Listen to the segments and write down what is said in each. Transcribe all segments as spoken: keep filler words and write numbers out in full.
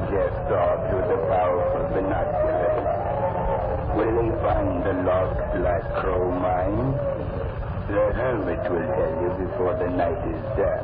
Jeff saw through the powerful binoculars. Will they find the lost Black Crow mine? The hermit will tell you before the night is done.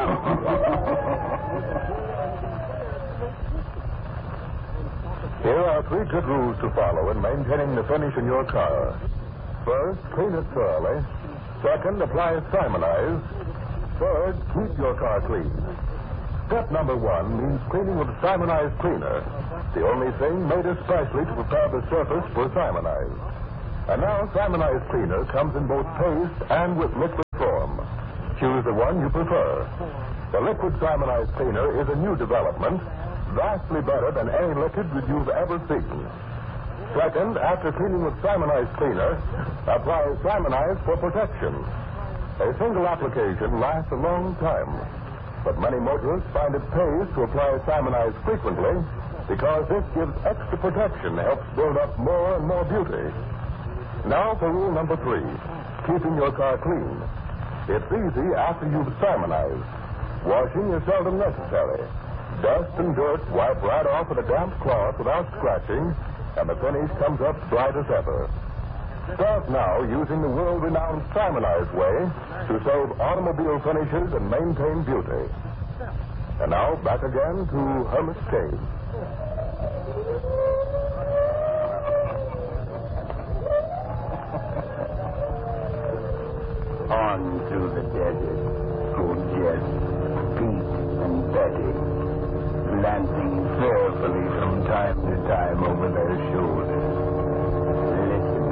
Here are three good rules to follow in maintaining the finish in your car. First, clean it thoroughly. Second, apply Simonize. Third, keep your car clean. Step number one means cleaning with Simonize Cleaner, the only thing made especially to prepare the surface for Simonize. And now Simonize Cleaner comes in both paste and with liquid form. Choose the one you prefer. The liquid Simonize Cleaner is a new development, vastly better than any liquid that you've ever seen. Second, after cleaning with Simonize Cleaner, apply Simonize for protection. A single application lasts a long time, but many motorists find it pays to apply Simonize frequently because this gives extra protection, helps build up more and more beauty. Now for rule number three, keeping your car clean. It's easy after you've Simonized. Washing is seldom necessary. Dust and dirt wipe right off with a damp cloth without scratching, and the finish comes up bright as ever. Start now using the world-renowned Simonized way to save automobile finishes and maintain beauty. And now back again to Hermit Cave. On through the desert go Jess, Pete, and Betty, glancing fearfully from time to time over their shoulders. Listen.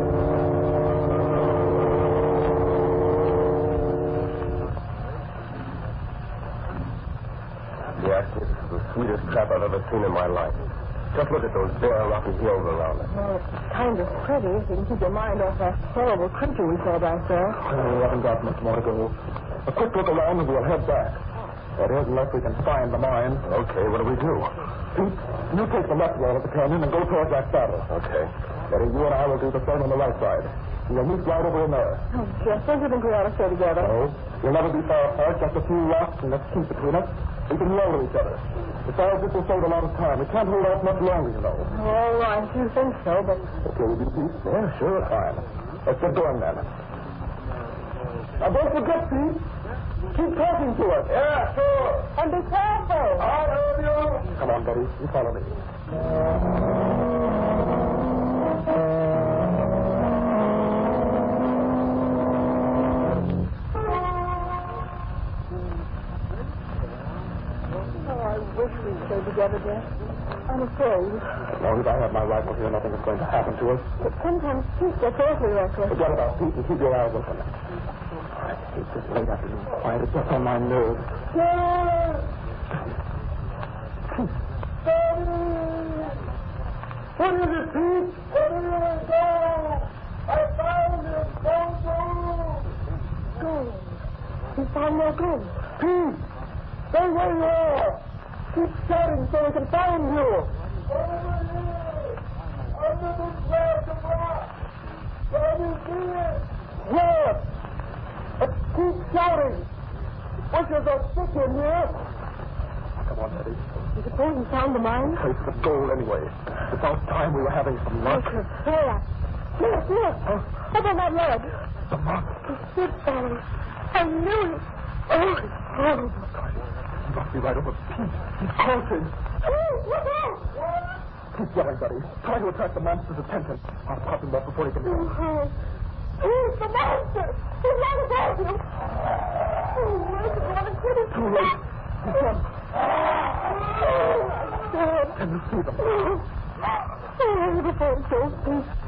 Yes, this is the sweetest trap I've ever seen in my life. Just look at those bare rocky hills around it. Well, it's kind of pretty if you can keep your mind off that horrible creature we saw back there. Well, we haven't got much more to go. A quick look around and we'll head back. That is, unless we can find the mine. Okay, what do we do? Pete, you take the left wall of the canyon and go towards that saddle. Okay. Betty, you and I will do the same on the right side. We'll meet right over in there. Oh, Jeff, don't you think we ought to stay together? No. We'll never be far apart, just a few rocks and a keep between us. We can yell at each other. Besides, this will save a lot of time. We can't hold out much longer, you know. All right, you think so, but... Okay with you, Pete? Yeah, sure, fine. Let's get going, then. Now, don't forget, Pete. Keep talking to us. Yeah, sure. And be careful. I'll help you. Come on, Betty. You follow me. Wish we'd stay together, Jeff. I'm afraid. As long as I have my rifle here, nothing is going to happen to us. But sometimes Pete gets awfully reckless. Forget about Pete and keep your eyes open. It's this late afternoon quiet. It's just on my nerves. What is it, Pete? What is it? Go! I found it! Gold! Gold. He found more gold. Pete! Stay where you are! Keep shouting so we can find you! Over here! Under this slab of rock! Can you see it? Yes! But keep shouting! Bushes are thick in here! Come on, Betty. You suppose he found the mine? Place of gold, anyway. It's about time we were having some luck. Look, look. Look, look. Huh? Up on that ledge. The mark. The ship followed. I knew it. Oh, it's horrible. He must be right over Pete. He's crouching. Oh, look out! Keep yelling, Betty. Try to attract the monster's attention. I'll pop him up before he can come. Oh, he's the monster! He's not about you! Oh, where's the one that's Too late. He's gone. Oh, Can you see them? oh, the phone so deep.